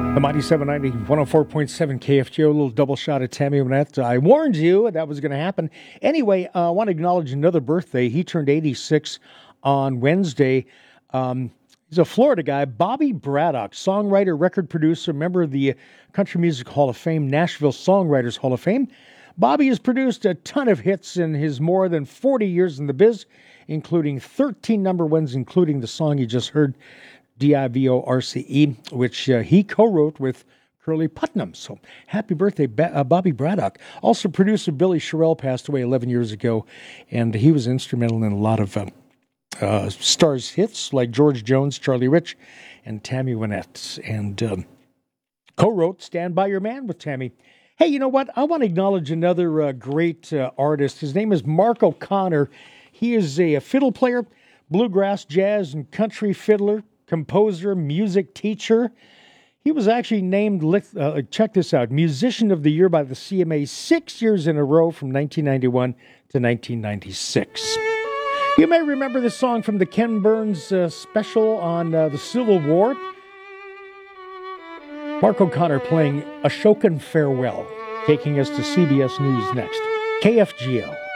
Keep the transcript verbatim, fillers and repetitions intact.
The Mighty seven ninety, one oh four point seven K F G O, a little double shot of Tammy Wynette. I warned you that was going to happen. Anyway, uh, I want to acknowledge another birthday. He turned eighty-six on Wednesday. Um, he's a Florida guy, Bobby Braddock, songwriter, record producer, member of the Country Music Hall of Fame, Nashville Songwriters Hall of Fame. Bobby has produced a ton of hits in his more than forty years in the biz, including thirteen number ones, including the song you just heard, D I V O R C E, which uh, he co-wrote with Curly Putnam. So happy birthday, ba- uh, Bobby Braddock. Also, producer Billy Sherrill passed away eleven years ago, and he was instrumental in a lot of uh, uh, Stars hits like George Jones, Charlie Rich, and Tammy Wynette. And um, co-wrote Stand By Your Man with Tammy. Hey, you know what? I want to acknowledge another uh, great uh, artist. His name is Mark O'Connor. He is a, a fiddle player, bluegrass, jazz, and country fiddler, composer, music teacher. He was actually named, uh, check this out, Musician of the Year by the C M A six years in a row from nineteen ninety-one to nineteen ninety-six. You may remember this song from the Ken Burns uh, special on uh, the Civil War. Mark O'Connor playing Ashokan Farewell, taking us to C B S News next. K F G O.